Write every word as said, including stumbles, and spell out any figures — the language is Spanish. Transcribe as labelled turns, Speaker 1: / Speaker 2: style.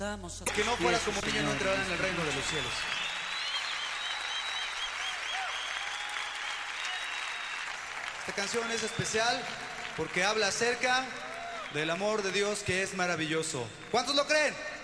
Speaker 1: estamos a
Speaker 2: Que no
Speaker 1: tus
Speaker 2: fuera
Speaker 1: pies,
Speaker 2: como niño
Speaker 1: Señor.
Speaker 2: no entrará en el reino de los cielos. Esta canción es especial porque habla acerca del amor de Dios que es maravilloso. ¿Cuántos lo creen?